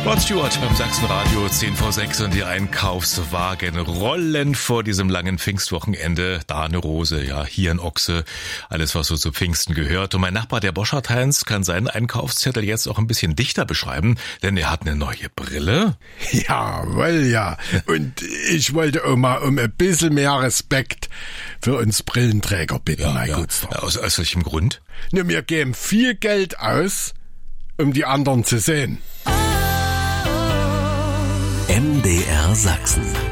Rod Stewart beim Sachsenradio 10 vor 6 und die Einkaufswagen rollen vor diesem langen Pfingstwochenende. Da eine Rose, ja, hier ein Ochse, alles was so zu Pfingsten gehört. Und mein Nachbar, der Boschert-Heinz, kann seinen Einkaufszettel jetzt auch ein bisschen dichter beschreiben, denn er hat eine neue Brille. Jawohl, ja. Und ich wollte auch mal um ein bisschen mehr Respekt für uns Brillenträger bitten, mein Gutsfer. Aus welchem Grund? Ne, wir geben viel Geld aus, um die anderen zu sehen. MDR Sachsen.